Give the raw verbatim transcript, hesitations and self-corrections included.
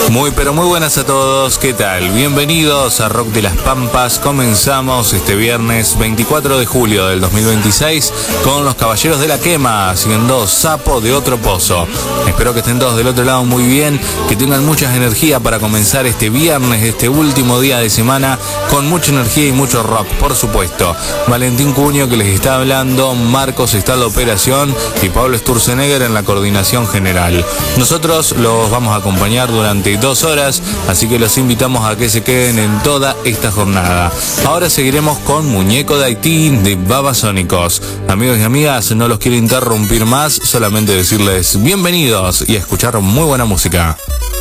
Muy pero muy buenas a todos, ¿qué tal? Bienvenidos a Rock de las Pampas. Comenzamos este viernes veinticuatro de julio del dos mil veintiséis con los Caballeros de la Quema haciendo Sapo de Otro Pozo. Espero que estén todos del otro lado muy bien, que tengan mucha energía para comenzar este viernes, este último día de semana, con mucha energía y mucho rock, por supuesto. Valentín Cuño que les está hablando, Marcos está en la operación y Pablo Sturzenegger en la coordinación general. Nosotros los vamos a acompañar durante dos horas, así que los invitamos a que se queden en toda esta jornada. Ahora seguiremos con Muñeco de Haití de Babasónicos. Amigos y amigas, no los quiero interrumpir más, solamente decirles bienvenidos y a escuchar muy buena música.